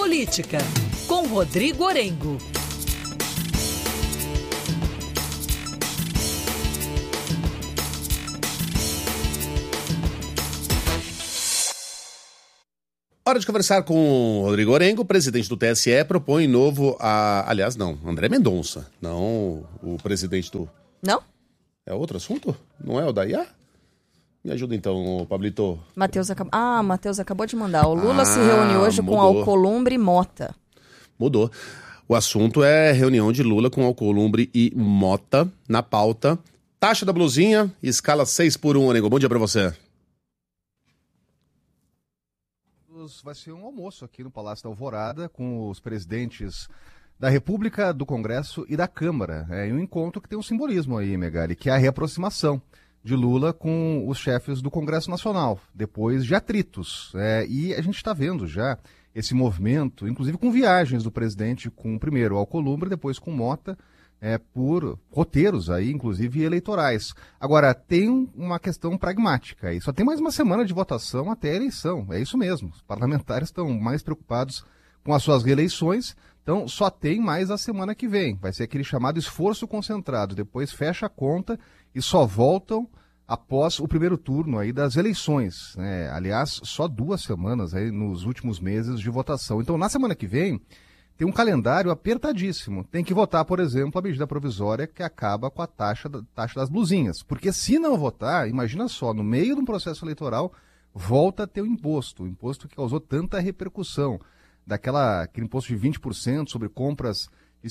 Política, com Rodrigo Orengo. Hora de conversar com o Rodrigo Orengo, presidente do TSE, propõe novo aliás, não, André Mendonça, não o presidente do... Não? É outro assunto? Não é o da IA? Me ajuda então, Pablito. Matheus acabou de mandar. O Lula se reúne hoje com Alcolumbre e Mota. Mudou. O assunto é reunião de Lula com Alcolumbre e Mota na pauta. Taxa da blusinha, escala 6x1, Orengo. Bom dia pra você. Vai ser um almoço aqui no Palácio da Alvorada com os presidentes da República, do Congresso e da Câmara. É um encontro que tem um simbolismo aí, Megali, que é a reaproximação de Lula com os chefes do Congresso Nacional, depois de atritos. E a gente está vendo já esse movimento, inclusive com viagens do presidente com primeiro Alcolumbre, depois com Mota, por roteiros aí, inclusive eleitorais. Agora, tem uma questão pragmática aí. Só tem mais uma semana de votação até a eleição. É isso mesmo. Os parlamentares estão mais preocupados com as suas reeleições. Então, só tem mais a semana que vem. Vai ser aquele chamado esforço concentrado. Depois fecha a conta e só voltam após o primeiro turno aí das eleições. Aliás, só 2 semanas aí nos últimos meses de votação. Então, na semana que vem, tem um calendário apertadíssimo. Tem que votar, por exemplo, a medida provisória que acaba com a taxa das blusinhas. Porque se não votar, imagina só, no meio de um processo eleitoral, volta a ter o imposto que causou tanta repercussão. Aquele imposto de 20% sobre compras de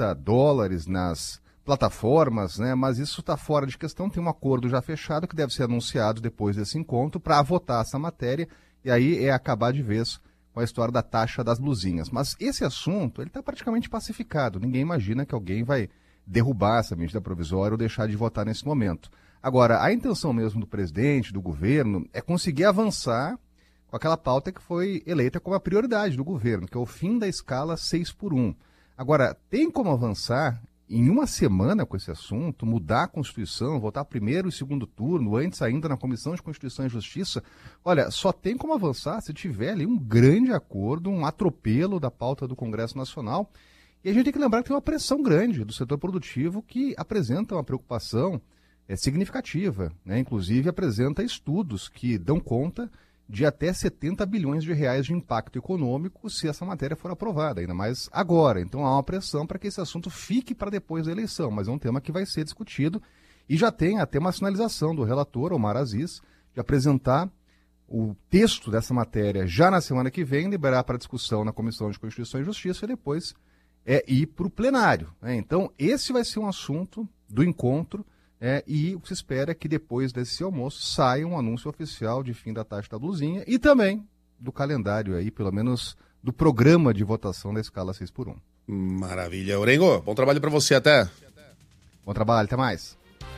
$50 nas plataformas, né? Mas isso está fora de questão, tem um acordo já fechado que deve ser anunciado depois desse encontro para votar essa matéria e aí acabar de vez com a história da taxa das blusinhas. Mas esse assunto, ele está praticamente pacificado. Ninguém imagina que alguém vai derrubar essa medida provisória ou deixar de votar nesse momento. Agora, a intenção mesmo do presidente, do governo, é conseguir avançar com aquela pauta que foi eleita como a prioridade do governo, que é o fim da escala 6x1. Agora, tem como avançar em uma semana com esse assunto, mudar a Constituição, votar primeiro e segundo turno, antes ainda na Comissão de Constituição e Justiça? Olha, só tem como avançar se tiver ali um grande acordo, um atropelo da pauta do Congresso Nacional. E a gente tem que lembrar que tem uma pressão grande do setor produtivo que apresenta uma preocupação significativa, né? Inclusive apresenta estudos que dão conta de até 70 bilhões de reais de impacto econômico se essa matéria for aprovada, ainda mais agora. Então há uma pressão para que esse assunto fique para depois da eleição, mas é um tema que vai ser discutido e já tem até uma sinalização do relator, Omar Aziz, de apresentar o texto dessa matéria já na semana que vem, liberar para discussão na Comissão de Constituição e Justiça e depois ir para o plenário, né? Então esse vai ser um assunto do encontro. E o que se espera é que depois desse almoço saia um anúncio oficial de fim da taxa da blusinha e também do calendário aí, pelo menos do programa de votação da escala 6x1. Maravilha. Orengo, bom trabalho para você, até. Bom trabalho, até mais.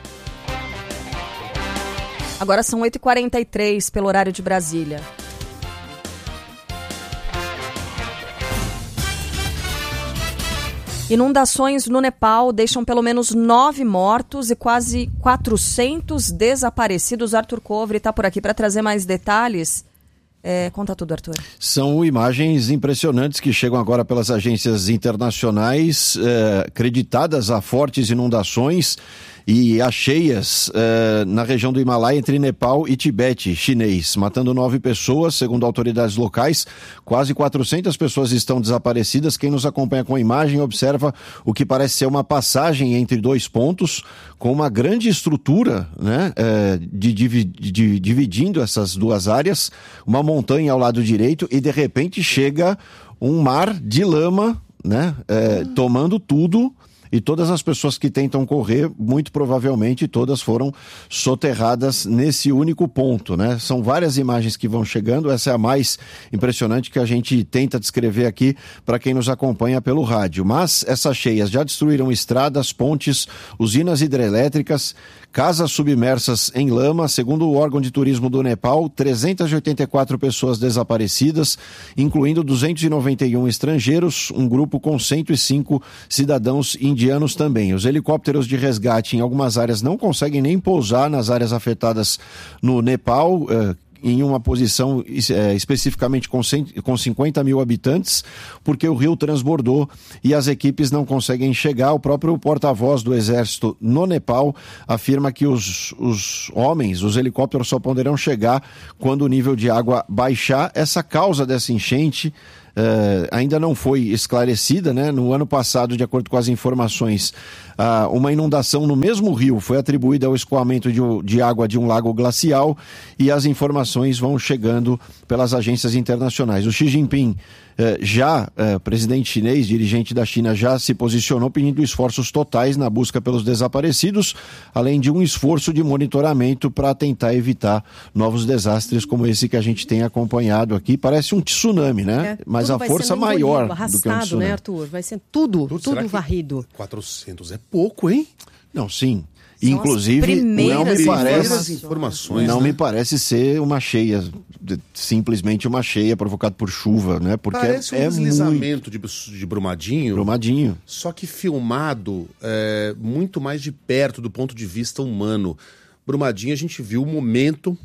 Agora são 8h43 pelo horário de Brasília. Inundações no Nepal deixam pelo menos 9 mortos e quase 400 desaparecidos. Arthur Covre está por aqui para trazer mais detalhes. Conta tudo, Arthur. São imagens impressionantes que chegam agora pelas agências internacionais, acreditadas a fortes inundações e a cheias na região do Himalaia entre Nepal e Tibete chinês, matando 9 pessoas, segundo autoridades locais. Quase 400 pessoas estão desaparecidas. Quem nos acompanha com a imagem observa o que parece ser uma passagem entre 2 pontos, com uma grande estrutura, né, dividindo essas 2 áreas, uma montanha ao lado direito e de repente chega um mar de lama, né, tomando tudo. E todas as pessoas que tentam correr, muito provavelmente todas foram soterradas nesse único ponto, né? São várias imagens que vão chegando, essa é a mais impressionante que a gente tenta descrever aqui para quem nos acompanha pelo rádio. Mas essas cheias já destruíram estradas, pontes, usinas hidrelétricas, casas submersas em lama. Segundo o órgão de turismo do Nepal, 384 pessoas desaparecidas, incluindo 291 estrangeiros, um grupo com 105 cidadãos indianos também. Os helicópteros de resgate em algumas áreas não conseguem nem pousar nas áreas afetadas no Nepal, em uma posição especificamente com 50 mil habitantes, porque o rio transbordou e as equipes não conseguem chegar. O próprio porta-voz do Exército no Nepal afirma que os helicópteros só poderão chegar quando o nível de água baixar. Essa causa dessa enchente ainda não foi esclarecida, né? No ano passado, de acordo com as informações, uma inundação no mesmo rio foi atribuída ao escoamento de água de um lago glacial, e as informações vão chegando pelas agências internacionais. O Xi Jinping, presidente chinês, dirigente da China, já se posicionou pedindo esforços totais na busca pelos desaparecidos, além de um esforço de monitoramento para tentar evitar novos desastres como esse que a gente tem acompanhado aqui. Parece um tsunami, né? Mas a força maior do que um tsunami. Né, Arthur? Vai ser tudo varrido. 400 é pouco, hein? Não, sim. Inclusive, não me parece ser uma cheia, simplesmente uma cheia provocada por chuva, né? Porque parece um deslizamento de Brumadinho. Brumadinho. Só que filmado muito mais de perto do ponto de vista humano. Brumadinho, a gente viu o momento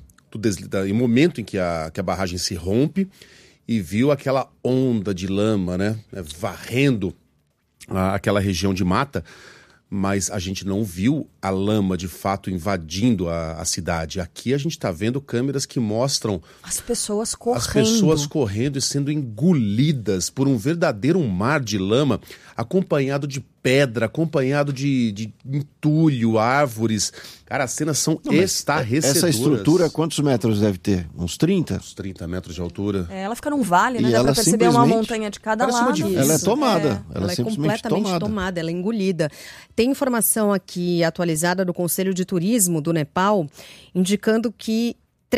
em que a barragem se rompe e viu aquela onda de lama, né? Varrendo aquela região de mata. Mas a gente não viu a lama de fato invadindo a cidade. Aqui a gente está vendo câmeras que mostram as pessoas correndo e sendo engolidas por um verdadeiro mar de lama, acompanhado de pedra, acompanhado de entulho, árvores. Cara, as cenas são estarrecedoras. Essa estrutura, quantos metros deve ter? Uns 30? Uns 30 metros de altura. Ela fica num vale, né? Dá pra perceber uma montanha de cada lado. Ela é tomada. Ela é completamente tomada, ela é engolida. Tem informação aqui atualizada do Conselho de Turismo do Nepal, indicando que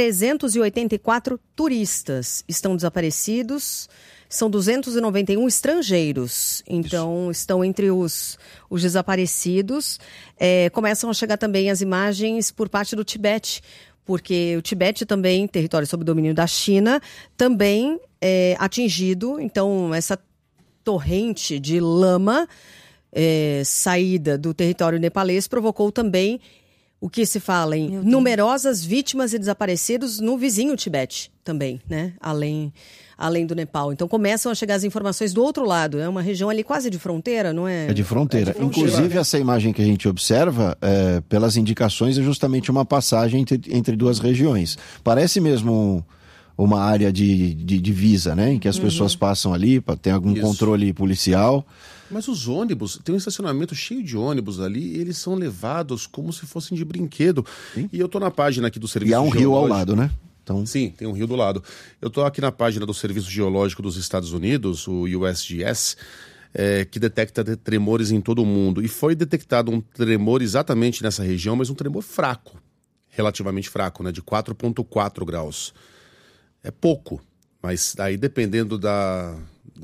384 turistas estão desaparecidos. São 291 estrangeiros, então estão entre os desaparecidos. Começam a chegar também as imagens por parte do Tibete, porque o Tibete também, território sob domínio da China, também é atingido. Então, essa torrente de lama saída do território nepalês provocou também o que se fala em numerosas vítimas e desaparecidos no vizinho Tibete também, né? Além do Nepal. Então começam a chegar as informações do outro lado. É uma região ali quase de fronteira, não é? É de fronteira. Inclusive, essa imagem que a gente observa, pelas indicações, é justamente uma passagem entre duas regiões. Parece mesmo uma área de divisa, né? Em que as pessoas passam ali, tem algum controle policial. Mas os ônibus, tem um estacionamento cheio de ônibus ali, e eles são levados como se fossem de brinquedo. Sim. E eu tô na página aqui do Serviço Geológico. E há um rio ao lado, né? Então... Sim, tem um rio do lado. Eu tô aqui na página do Serviço Geológico dos Estados Unidos, o USGS, que detecta tremores em todo o mundo. E foi detectado um tremor exatamente nessa região, mas um tremor fraco, relativamente fraco, né? De 4,4 graus. É pouco, mas aí dependendo da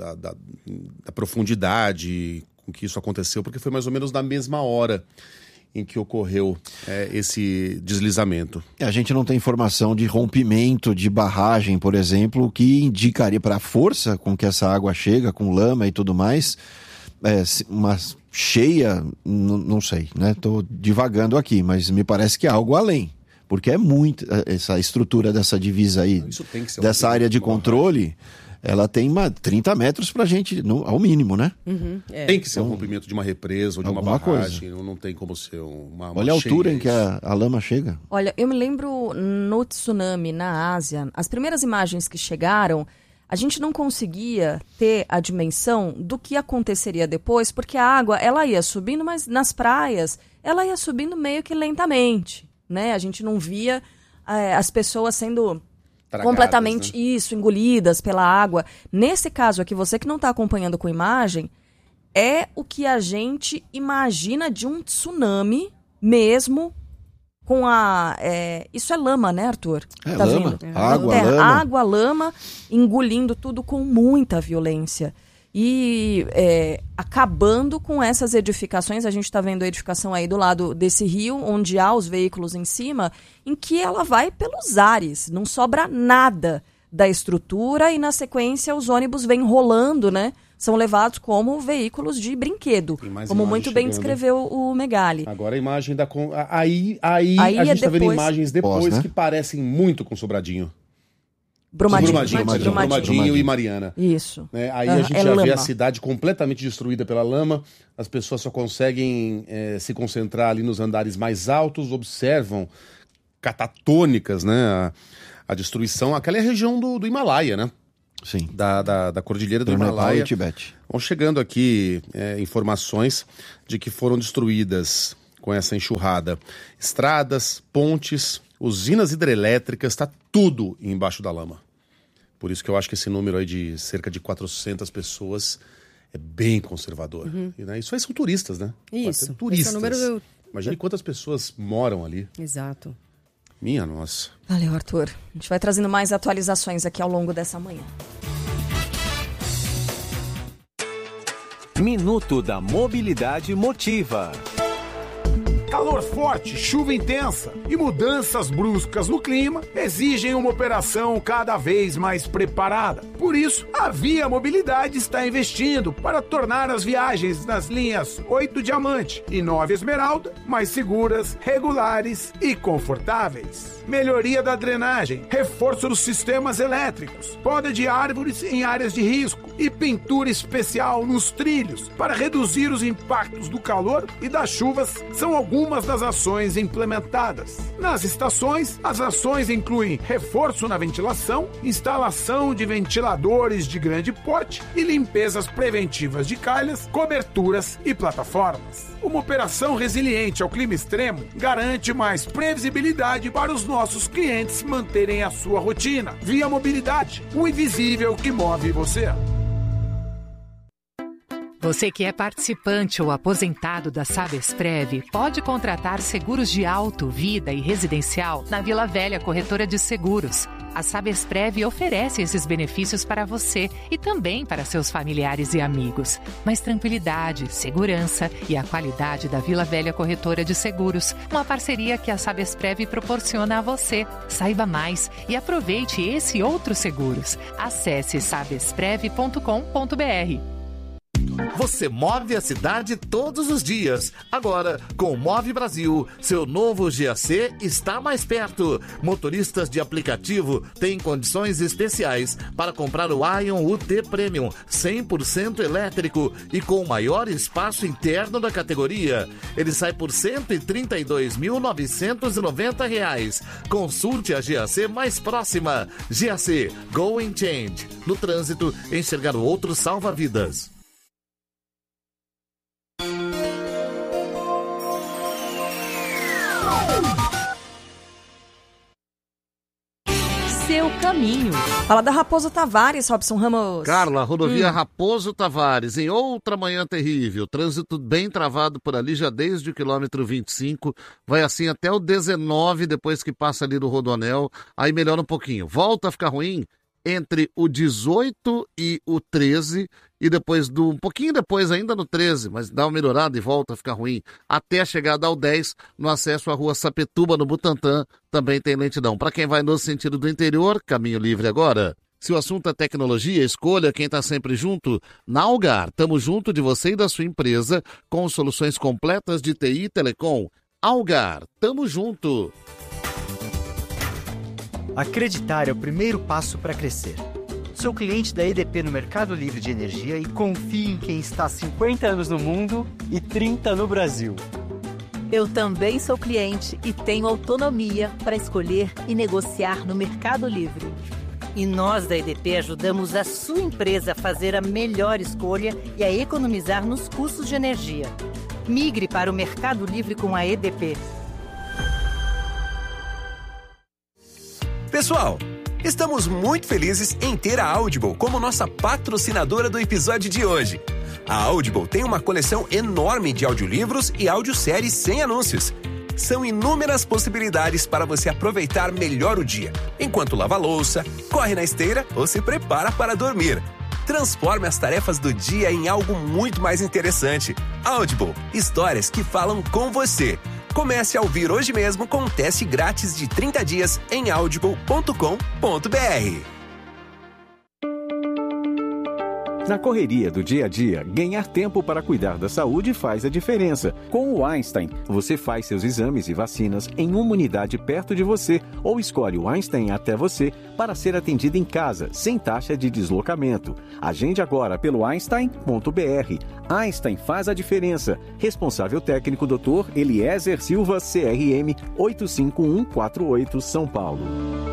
profundidade com que isso aconteceu, porque foi mais ou menos na mesma hora em que ocorreu esse deslizamento. A gente não tem informação de rompimento de barragem, por exemplo, o que indicaria para a força com que essa água chega, com lama e tudo mais, uma cheia, não sei, né? Estou divagando aqui, mas me parece que é algo além. Porque é muito, essa estrutura dessa divisa aí, dessa área de controle, ela tem 30 metros pra gente, ao mínimo, né? Tem que ser um rompimento de uma represa ou de uma barragem, não tem como ser uma Olha a altura em que a lama chega. Olha, eu me lembro no tsunami na Ásia, as primeiras imagens que chegaram, a gente não conseguia ter a dimensão do que aconteceria depois, porque a água, ela ia subindo, mas nas praias, ela ia subindo meio que lentamente. Né? A gente não via as pessoas sendo tragadas, completamente engolidas pela água. Nesse caso aqui, você que não está acompanhando com imagem, é o que a gente imagina de um tsunami mesmo com isso é lama, né, Arthur? Tá lama, vendo? Lama. Água, lama, engolindo tudo com muita violência. E acabando com essas edificações, a gente está vendo a edificação aí do lado desse rio, onde há os veículos em cima, em que ela vai pelos ares, não sobra nada da estrutura e na sequência os ônibus vêm rolando, né? São levados como veículos de brinquedo, como muito bem descreveu o Megali. Agora a imagem da... Aí a gente está vendo imagens depois, né? Que parecem muito com Sobradinho. Brumadinho e Mariana. Isso. Aí a gente já vê a cidade completamente destruída pela lama, as pessoas só conseguem se concentrar ali nos andares mais altos, observam catatônicas, né, a destruição. Aquela é a região do Himalaia, né? Sim. Da cordilheira do Himalaia. E Tibete. Vão chegando aqui informações de que foram destruídas com essa enxurrada estradas, pontes, usinas hidrelétricas, está tudo embaixo da lama. Por isso que eu acho que esse número aí de cerca de 400 pessoas é bem conservador. E, né, isso aí são turistas, né? Isso. Turistas. Esse é o número... Imagine quantas pessoas moram ali. Exato. Minha nossa. Valeu, Arthur. A gente vai trazendo mais atualizações aqui ao longo dessa manhã. Minuto da Mobilidade Motiva. Calor forte, chuva intensa e mudanças bruscas no clima exigem uma operação cada vez mais preparada. Por isso, a Via Mobilidade está investindo para tornar as viagens nas linhas 8 Diamante e 9 Esmeralda mais seguras, regulares e confortáveis. Melhoria da drenagem, reforço dos sistemas elétricos, poda de árvores em áreas de risco e pintura especial nos trilhos para reduzir os impactos do calor e das chuvas são algumas das ações implementadas. Nas estações, as ações incluem reforço na ventilação, instalação de ventiladores de grande porte e limpezas preventivas de calhas, coberturas e plataformas. Uma operação resiliente ao clima extremo garante mais previsibilidade para os nossos clientes manterem a sua rotina. Via Mobilidade, o invisível que move você. Você que é participante ou aposentado da Sabesprev pode contratar seguros de auto, vida e residencial na Vila Velha Corretora de Seguros. A Sabesprev oferece esses benefícios para você e também para seus familiares e amigos. Mas tranquilidade, segurança e a qualidade da Vila Velha Corretora de Seguros. Uma parceria que a Sabesprev proporciona a você. Saiba mais e aproveite esse e outros seguros. Acesse sabesprev.com.br. Você move a cidade todos os dias. Agora, com o Move Brasil, seu novo GAC está mais perto. Motoristas de aplicativo têm condições especiais para comprar o Ion UT Premium 100% elétrico e com o maior espaço interno da categoria. Ele sai por R$ 132.990. Consulte a GAC mais próxima. GAC Go and Change. No trânsito, enxergar o outro salva vidas. Seu caminho. Fala da Raposo Tavares, Robson Ramos. Carla, rodovia Raposo Tavares, em outra manhã terrível. Trânsito bem travado por ali já desde o quilômetro 25. Vai assim até o 19, depois que passa ali do Rodoanel. Aí melhora um pouquinho. Volta a ficar ruim entre o 18 e o 13. E depois um pouquinho depois ainda no 13, mas dá uma melhorada e volta a ficar ruim, até a chegada ao 10, no acesso à rua Sapetuba, no Butantã, também tem lentidão. Para quem vai no sentido do interior, caminho livre agora. Se o assunto é tecnologia, escolha quem está sempre junto. Na Algar, estamos junto de você e da sua empresa, com soluções completas de TI e Telecom. Algar, tamo junto. Acreditar é o primeiro passo para crescer. Sou cliente da EDP no Mercado Livre de Energia e confio em quem está há 50 anos no mundo e 30 no Brasil. Eu também sou cliente e tenho autonomia para escolher e negociar no Mercado Livre. E nós da EDP ajudamos a sua empresa a fazer a melhor escolha e a economizar nos custos de energia. Migre para o Mercado Livre com a EDP. Pessoal, estamos muito felizes em ter a Audible como nossa patrocinadora do episódio de hoje. A Audible tem uma coleção enorme de audiolivros e audioséries sem anúncios. São inúmeras possibilidades para você aproveitar melhor o dia, enquanto lava a louça, corre na esteira ou se prepara para dormir. Transforme as tarefas do dia em algo muito mais interessante. Audible, histórias que falam com você. Comece a ouvir hoje mesmo com um teste grátis de 30 dias em audible.com.br. Na correria do dia a dia, ganhar tempo para cuidar da saúde faz a diferença. Com o Einstein, você faz seus exames e vacinas em uma unidade perto de você ou escolhe o Einstein até você para ser atendido em casa, sem taxa de deslocamento. Agende agora pelo einstein.br. Einstein faz a diferença. Responsável técnico Dr. Eliezer Silva, CRM 85148, São Paulo.